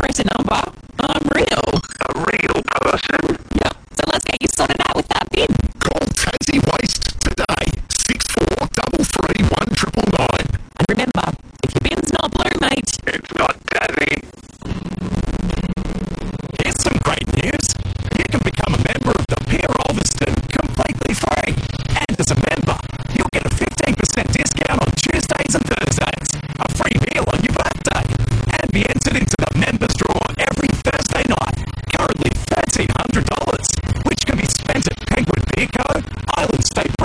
press a number. I'm real. A real person? Yep. So let's get you sorted out with that bin. Call Tassie Waste today. 64331999. And remember, if your bin's not blue, mate, It's not Tassie. Here's some great news. You can become a member of the Pier Ulverston completely free. And as a member, you'll get a 15% discount on Tuesdays and Thursdays, a free meal on your birthday, and be entered into the members draw every Thursday night. Currently $1,300, which can be spent at Penguin Beer Co, Island State